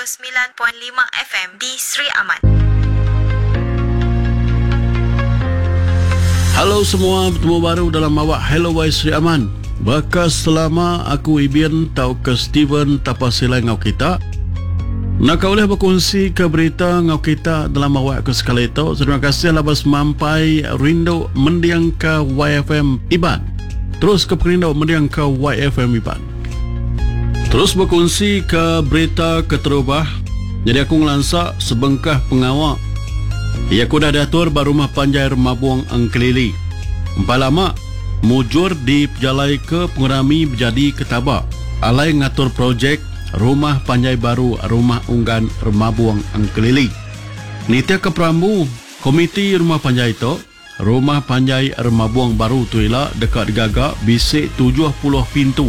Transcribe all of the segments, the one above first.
109.5 FM di Sri Aman. Halo semua, bertemu baru dalam awak Hello Wai Sri Aman. Bekas selama aku Ibian tau ke Steven tapasilai ngau kita. Nak kau boleh berkongsi ke berita ngau kita dalam awak ke sekali itu. Terima kasih labas mampai rindu mendiang ke YFM Iban. Terus ke rindu mendiang ke YFM Iban. Terus berkongsi ke berita keterubah. Jadi aku ngelansak sebengkah pengawak. Ia aku dah diatur barumah panjai Remabuang Angkelili. Empat lama mujur di pejalai ke pengerami menjadi ketabak. Alai ngatur projek rumah panjai baru rumah unggan Remabuang Angkelili. Nitia ke Perambu komiti rumah panjai itu. Rumah panjai Remabuang baru tu ialah dekat digagak bisik 70 pintu.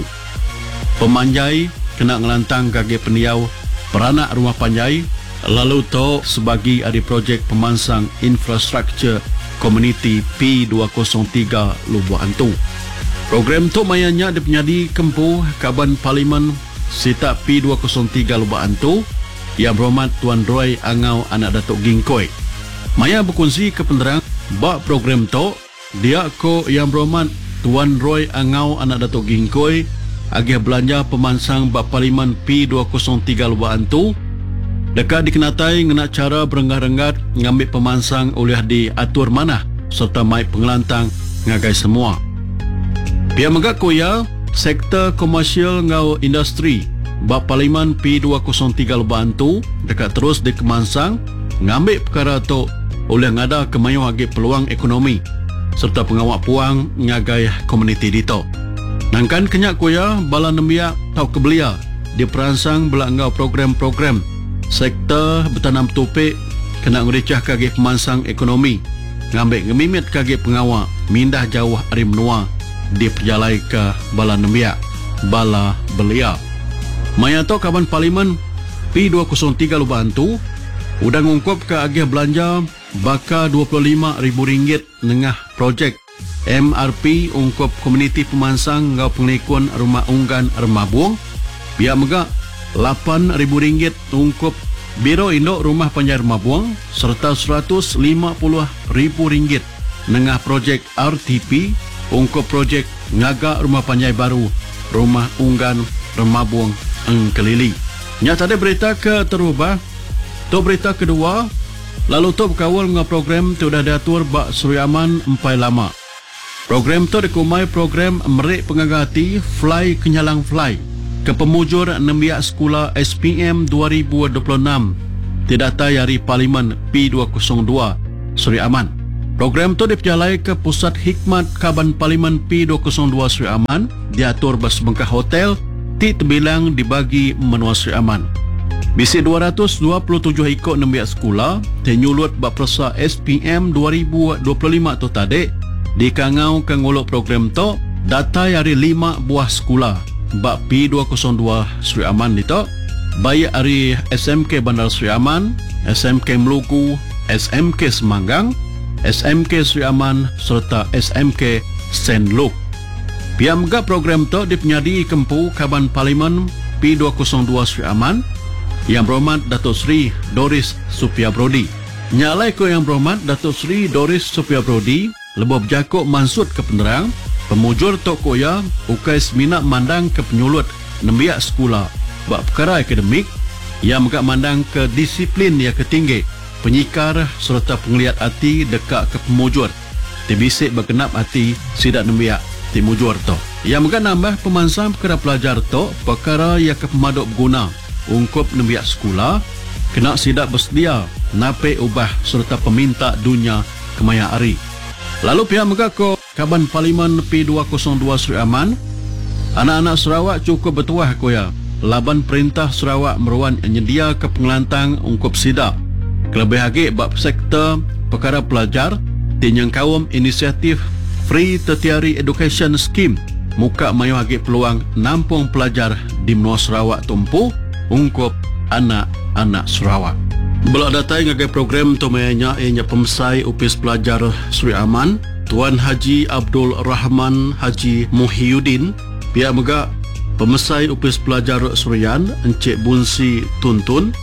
Pemanjai kena ngelantang kage pendiau peranak rumah panjai. Lalu tu sebagai ada projek pemansang infrastruktur komuniti P203 Lubuk Antu. Program tu mayanya dipenyadi kempuh Kaban Parlimen Sita P203 Lubuk Antu yang berhormat Tuan Roy Angau anak Datuk Gingkoi. Maya berkongsi ke penerang bak program tu dia ko yang berhormat Tuan Roy Angau anak Datuk Gingkoi agih belanja pemansang bak Parlimen P203 Lubuk Antu. Dekat dikenatai ngena cara berenggat-renggat ngambil pemansang oleh diatur manah serta mai pengelantang ngagai semua. Pihak megak koya sektor komersial ngau industri bak Parlimen P203 Lubuk Antu dekat terus di kemansang ngambil perkara tu oleh ngada kemayuh agi peluang ekonomi serta pengawak puang ngagai komuniti dito. Nangkan kenyak koya bala nembiak tau kebelia diperansang belangau program-program sektor bertanam topik kena ngericah kage pemansang ekonomi ngambil ngemimit kage pengawak mindah jauh dari menua di perjalai ke bala nembiak bala belia. Maya to Kaban Parlimen P203 Lubuk Antu udah ngungkop ke agih belanja baka RM25,000 nengah projek MRP ungkop komuniti pemansang ngau pengelikun rumah unggan Remabuang. Biar megak RM8,000 ungkup Biro Induk Rumah Panjai Remabuang serta RM150,000 nengah projek RTP ungkup projek ngagak rumah panjai baru Rumah Unggan Remabuang Angkelili. Nyata ada berita ke terubah. Tu berita kedua lalu tu berkawal dengan program tu dah diatur bak Sri Aman empai lama. Program tu dikumai program merik pengagati Fly Kenyalang Fly ke pemujur nembiak sekolah SPM 2026 tidak tayari Parlimen P202 Sri Aman. Program tu diperjalai ke Pusat Hikmat Kaban Parlimen P202 Sri Aman diatur bersebengkah hotel ti terbilang dibagi menua Sri Aman. Bisi 227 ikut nembiak sekolah tenyulut bak persa SPM 2025 tu tadi di kangau kenguluk program tu data yari 5 buah sekolah bak P202 Sri Aman itu baik dari SMK Bandar Sri Aman, SMK Meluku, SMK Semanggang, SMK Sri Aman serta SMK Saint Luke. Pihak megak program itu dipenyadi kempu Kaban Parlimen P202 Sri Aman yang berhormat Datuk Sri Doris Supia Brody. Nyalai ko yang berhormat Datuk Sri Doris Supia Brody lebih berjakuk mansut ke penerang pemujur Tok Koya ukai seminat mandang ke penyulut nembiak sekolah bak perkara akademik yang megak mandang ke disiplin yang ketinggi penyikar serta pengeliat hati dekat ke pemujur dibisik berkenap hati sidak nembiak timujur to yang megak nambah pemansang perkara pelajar to perkara yang ke pemaduk berguna ungkup nembiak sekolah kena sidak bersedia nape ubah serta peminta dunia kemaya hari. Lalu pihak megak ko Kaban Parlimen P202 Sri Aman anak-anak Sarawak cukup bertuah koya laban perintah Sarawak meruan nyedia ke pengelantang ungkup sidak kelebih lagi bab sektor perkara pelajar tinyang kaum inisiatif Free Tertiary Education Scheme muka mayu lagi peluang nampung pelajar di menua Sarawak tumpu ungkup anak-anak Sarawak. Belak datai ngagai program tu mayanya ianya pemsai upis pelajar Sri Aman Tuan Haji Abdul Rahman Haji Muhyiddin pihak megak pemesai upis pelajar Surian Encik Bunsi Tuntun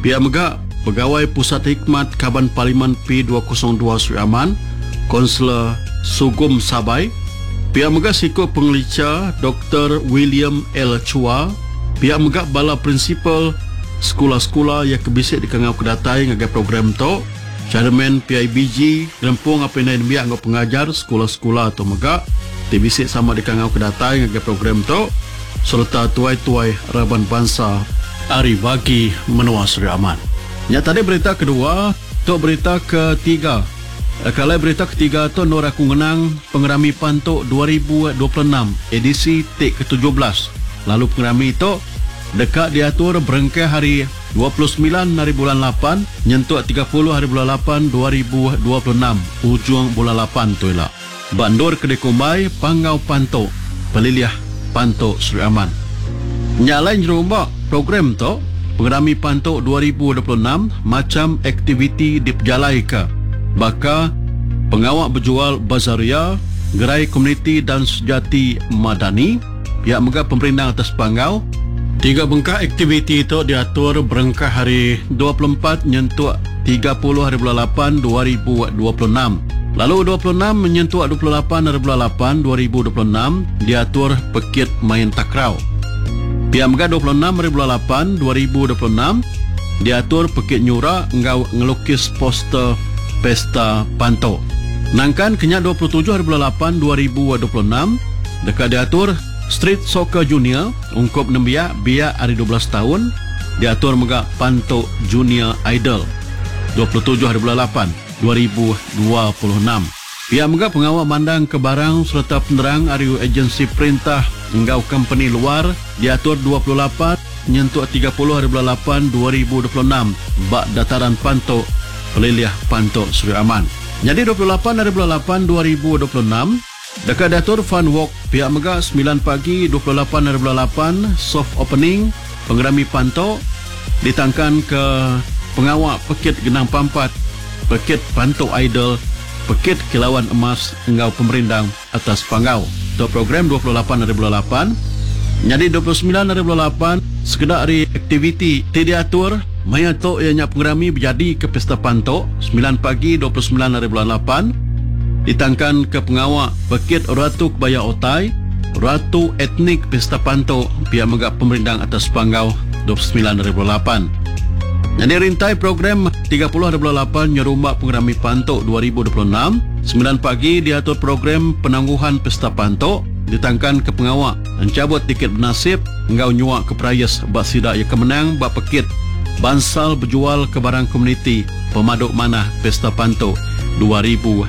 Pihak Megak Pegawai Pusat Hikmat Kaban Parlimen P202 Sri Aman, Konselor Sugum Sabai. Pihak Megak Siko Pengelicah Dr. William L. Chua. Pihak Megak Bala Prinsipal Sekolah-sekolah yang kebisik di Kangau Kedatai ngagai program tu. Chairman PIBG Lempung apa yang biak ngau pengajar sekolah-sekolah atau Megak dibisik sama di Kangau Kedatai ngagai program tu. Serta tuai-tuai Raban Bangsa Hari Bagi Menua Sri Aman. Tadi berita kedua, tu berita ketiga. Kalau berita ketiga tu Nur Aku Ngenang Pengerami Pantok 2026 edisi TIK ke-17. Lalu pengerami itu dekat diatur berengkai hari 29 hari bulan 8 nyentuh 30 hari bulan 8 2026 ujung bulan 8 tu lah. Bandur Kedai Kumbai Pangau Pantok Peliliah Pantok Sri Aman. Nyalain jerumba program tu Pengerami Pantok 2026 macam aktiviti diperjalai ke baka pengawak berjual bazaria, gerai komuniti dan sejati madani, pihak Megak pemerintah atas Pangau. 3 bengkak aktiviti itu diatur berengkah hari 24 nyentuh 30 hari bulan 8 2026. Lalu 26 menyentuh 28 hari bulan 8 2026 diatur pekit main takraw. Pihak Megak 26 hari bulan 8 2026 diatur pekit nyura ngau ngelukis poster Pesta Pantok. Nangkan kenyak 27 hari bulan 8 2026 dekat diatur Street Soccer Junior ungkup nembiak biak hari 12 tahun diatur Megak Pantok Junior Idol 27 hari bulan 8 2026. Pihak Megak pengawal mandang ke barang serta penerang hari agensi perintah engau company luar diatur 28 nyentuh 30 hari bulan 8 2026 bak dataran Pantok Peliliah Pantok Sri Aman. Jadi 28 hari bulan 8 2026 dekat diatur Fun Walk pihak Megak 9 pagi 28 hari bulan 8 soft opening pengerami Pantok ditangkan ke pengawak Pekit Genang Pampat Pekit Pantok Idol Pekit Kilauan Emas engau pemerintah atas Pangau. Untuk program 28 hari bulan 8. Jadi 29 hari bulan 8 sekedar hari aktiviti diatur maya tok ianya pengerami berjadi ke Pesta Pantok 9 pagi 29 hari bulan 8 ditangkan ke pengawak Pekit Ratu Kebaya Otai Ratu Etnik Pesta Pantok pihak Megak pemerintah atas Pangau 29 hari bulan 8. Jadi rintai program 30 hari bulan 8 nyerumbak pengerami Pantok 2026 9 pagi diatur program penangguhan Pesta Pantok ditangkan ke pengawak mencabut tiket bernasib engau nyuak ke perayas bak sidak yang kemenang bak Pekit bansal berjual ke barang komuniti pemaduk manah Pesta Pantok 2026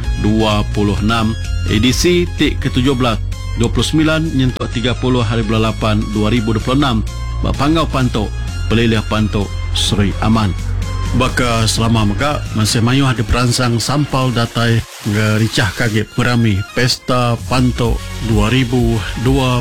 edisi TIK ke-17 29 nyentuh 30 hari bulan 8 2026 bak Pangau Pantok Peliliah Pantok Sri Aman. Baka selama Megak masih mayuh ada perangsang sampal datai ngericah kaget merami Pesta Pantok 2026.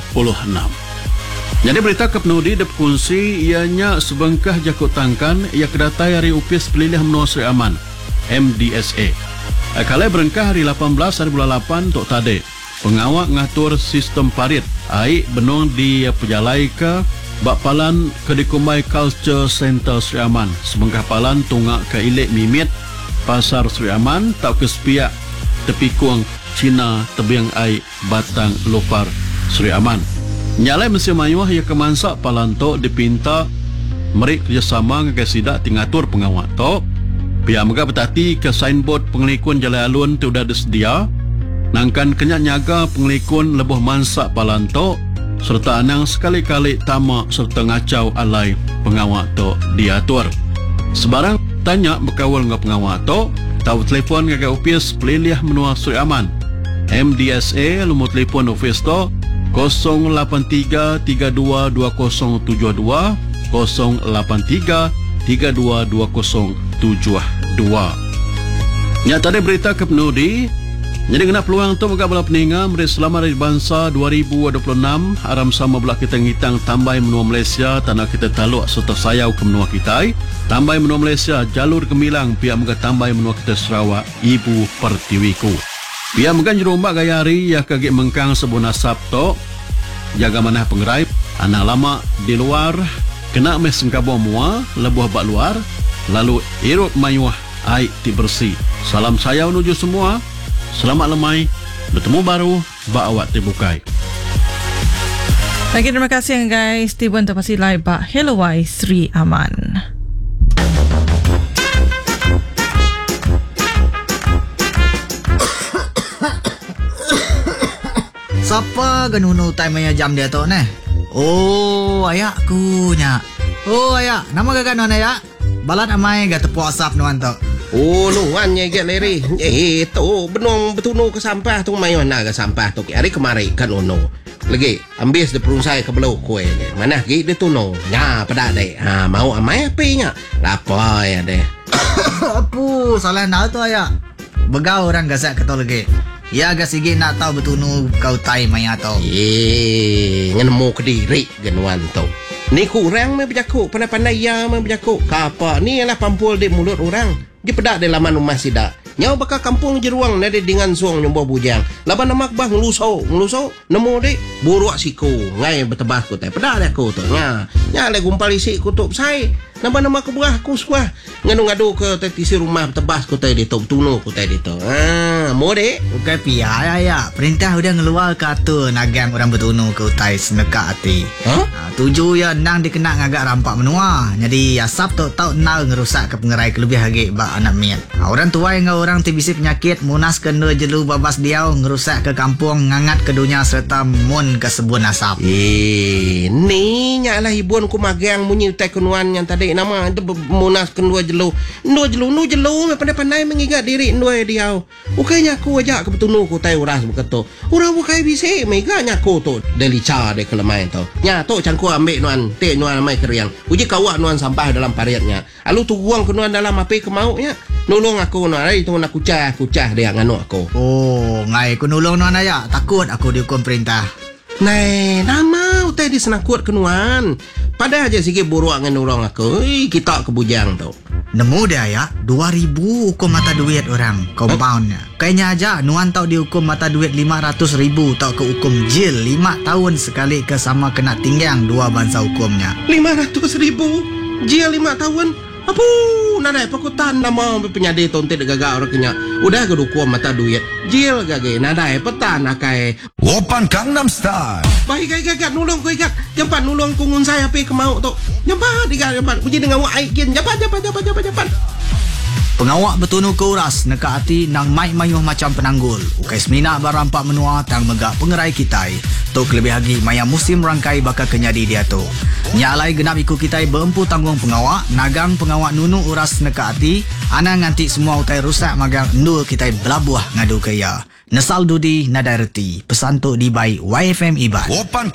Jadi berita kepenudi diperkongsi ianya sebengkah jakut tangkan ia kedatai hari upis Peliliah Menua Sri Aman MDSA. Kalau berengkah hari 18 hari bulan 8 tok tadi pengawak ngatur sistem parit aik benung di pejalai ke bak palan Kedai Kumbai Culture Center Sri Aman sebengkah palan tunggak ke Ilik Mimit Pasar Sri Aman tak ke sepiak tepi kuang Cina Tebiang Ai Batang Lopar Sri Aman. Nyalai mesti mayuah ia kemansak palan tok dipinta merik kerjasama dengan sidak tingatur pengawak tok pihak Megak betati ke signboard pengelikun jalan alun tu dah disedia nangkan kenyak nyaga pengelikun lebuh mansak palan tok serta anang sekali-kali tamak serta ngacau alai pengawak tok diatur. Sebarang tanya berkawal dengan pengawak tok tahu telefon ngagak upis Peliliah Menua Sri Aman MDSA lumur telefon ofis tok 083 32 2072 083 32 2072. Nya tadi berita kepenudi. Jadi kena peluang tu Megak bala peninga Meri Selamat Hari Bangsa 2026 aram sama belah kita ngitang tambai menua Malaysia tanah kita taluk serta sayau ke menua kita tambai menua Malaysia jalur Gemilang pihak Megak tambai menua kita Sarawak Ibu Pertiwiku pihak Megak jerombak gaya hari ya kagik mengkang sebuah nasab tok jaga manah pengerai anak lama di luar kena mes sengkabo mua lebuh bak luar lalu irup mayuah air ti bersih. Salam saya menuju semua. Selamat lemai. Bertemu baru ba awak ti bukai. Lagi terima kasih guys. Steven Tapasilay ba Hello Wai Sri Aman. Siapa genunu time jam dia tu ne? Oh, ayakku nya. Oh, ayak. Nama gagan nuan ayak? Balat amai ga tepu asap nuan tu. Oh, nuan nya get leri. Tu benong betunu ke sampah tu mai mana ke sampah tu. Hari kemari kan ono. Lagi ambis de perungsai ke belau kue. Mana gi de tuno. Nya pada dek. Ha mau amai api nya. Lapa ya deh. Apu, salah nak tu ayak. Begau orang gasak ketol lagi. Ya agak sigi nak tahu betunu kau tai maya tau. Ngenemu ke diri genuan tu. Ni kurang me berjakuk, pandai-pandai ya me berjakuk. Kapa ni ialah pampul di mulut orang. Dia pedak di laman rumah sidak. Nyau bakal kampung jeruang nade dengan suang nyombo bujang. Laban namak bah ngeluso nemu dek buruak siku ngai bertebah ku tai pedak dak ku tu. Nya le gumpal isi kutub sai. Nama-nama keberah ku suah ngadu-ngadu ke tetisi rumah tebas ku tai ditu tunu ku tai ditu. Mo dek. Bukan pia ya. Perintah udah ngeluar kata nagang orang bertunu ke utai seneka hati. Tuju ya nang dikena ngagak rampak menua. Jadi asap tu tau nal ngerusak ke pengerai kelebih hagi ba anak miat. Orang tua yang orang tibisi penyakit munas kena jelu babas diau ngerusak ke kampung ngangat ke dunia serta mun ke sebun asap. Ni nyalah hibun ku magang munyi utai kenuan yang tadi nama munas kendua jelu nu jelu pandai-pandai mengingat diri ndua diau ukainya aku ajak ke betunu ku tai uras beketo urang bukai bisi meganya aku tu delica de kelemai tu nya tu cangku ambil nuan te nuan mai keriang uji kawak nuan sampah dalam pariatnya alu tu guang ke nuan dalam api ke maunya nulung aku nuan ai tu nak kucah dia nganu aku. Oh ngai ku nulung nuan aya takut aku dihukum perintah. Nai, nama utai di senakut kenuan. Pada aja sikit buruak dengan orang aku. Kita ke bujang tu. Nemu dia ya, 2,000 hukum mata duit orang, compoundnya. Kayaknya aja, nuan tau dihukum mata duit 500,000 tau ke hukum jil 5 tahun sekali ke sama kena tinggang 2 bangsa hukumnya. 500,000? Jil 5 tahun? Apa? Nadai pakutan nama penyadi tonte gagak orang kenya. Udah kedukuam mata duit. Jil gage nadai petan akai. Open Gangnam Style. Baik gagak nulung ku ikat. Jampan nulung ku ngun saya api ke mau tu. Jampan jampan. Uji dengan wak aikin. Jampan. Pengawak betunu ke uras neka hati nang mai mayuh macam penanggul. Ukai semina barampak menua tang megak pengerai kitai. Tok lebih lagi maya musim rangkai bakal kenyadi dia tu. Nyalai genap ikut kitai berempu tanggung pengawak. Nagang pengawak nunu uras neka hati. Ana nganti semua utai rusak magang nul kitai belabuah ngadu ke ya. Nesal dudi nadai reti. Pesan tu di by YFM Ibat. Open